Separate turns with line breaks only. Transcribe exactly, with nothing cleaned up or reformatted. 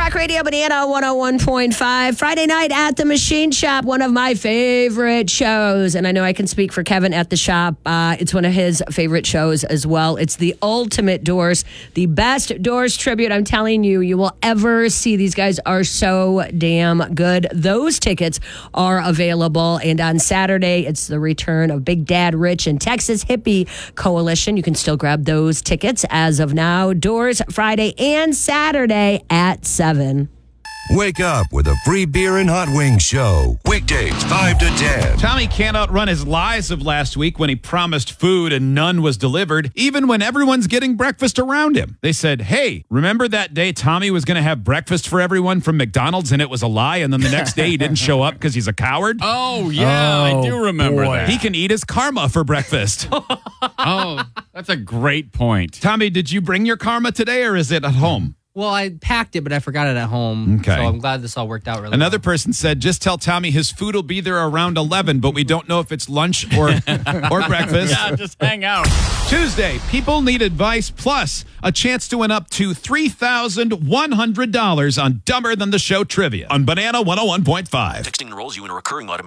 Talk Radio Banana one oh one point five. Friday night at the Machine Shop, one of my favorite shows. And I know I can speak for Kevin at the shop. Uh, it's one of his favorite shows as well. It's the ultimate Doors, the best Doors tribute I'm telling you, you will ever see. These guys are so damn good. Those tickets are available. And on Saturday, it's the return of Big Dad Rich and Texas Hippie Coalition. You can still grab those tickets as of now. Doors Friday and Saturday at seven.
Wake up with a free beer and hot wings show. Weekdays, five to ten.
Tommy can't outrun his lies of last week when he promised food and none was delivered, even when everyone's getting breakfast around him. They said, hey, remember that day Tommy was going to have breakfast for everyone from McDonald's and it was a lie, and then the next day he didn't show up because he's a coward?
Oh, yeah,
Oh,
I do remember
boy.
that.
He can eat his karma for breakfast.
Oh, that's a great point.
Tommy, did you bring your karma today or is it at home?
Well, I packed it, but I forgot it at home.
Okay.
So I'm glad this all worked out really
Another
well.
person said, just tell Tommy his food will be there around eleven, but we don't know if it's lunch or or breakfast.
Yeah, just hang out.
Tuesday, people need advice plus a chance to win up to three thousand one hundred dollars on Dumber Than the Show trivia on Banana one oh one point five.
Texting enrolls you in a recurring automatic